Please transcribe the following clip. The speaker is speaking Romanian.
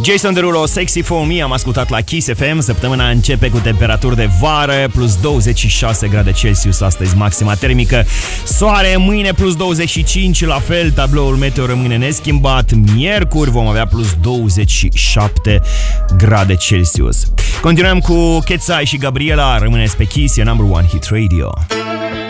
Jason Derulo, Sexy For Me, am ascultat la Kiss FM. Săptămâna începe cu temperaturi de vară, plus 26 grade Celsius astăzi, maxima termică. Soare, mâine plus 25, la fel, tabloul meteo rămâne neschimbat. Miercuri vom avea plus 27 grade Celsius. Continuăm cu Ketsai și Gabriela, rămâneți pe Kiss, e number one hit radio.